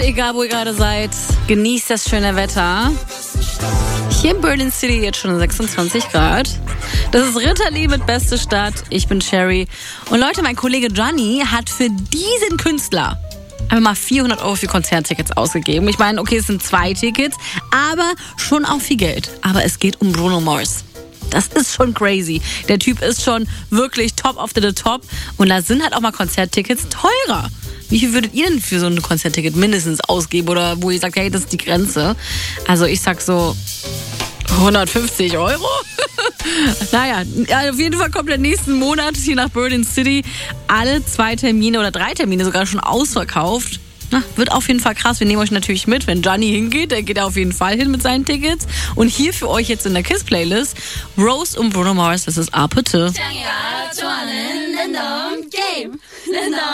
egal wo ihr gerade seid, genießt das schöne Wetter. Hier in Berlin City jetzt schon 26 Grad. Das ist Ritterli mit Beste Stadt. Ich bin Sherry. Und Leute, mein Kollege Gianni hat für diesen Künstler einfach mal 400 € für Konzerttickets ausgegeben. Ich meine, okay, es sind 2 Tickets, aber schon auch viel Geld. Aber es geht um Bruno Mars. Das ist schon crazy. Der Typ ist schon wirklich top of the top. Und da sind halt auch mal Konzerttickets teurer. Wie viel würdet ihr denn für so ein Konzertticket mindestens ausgeben? Oder wo ihr sagt, hey, das ist die Grenze? Also ich sag so 150 €? Naja, auf jeden Fall kommt der nächsten Monat hier nach Berlin City alle 2 Termine oder 3 Termine sogar schon ausverkauft. Na, wird auf jeden Fall krass. Wir nehmen euch natürlich mit. Wenn Gianni hingeht, der geht auf jeden Fall hin mit seinen Tickets. Und hier für euch jetzt in der KISS-Playlist Rose und Bruno Mars, das ist Apete.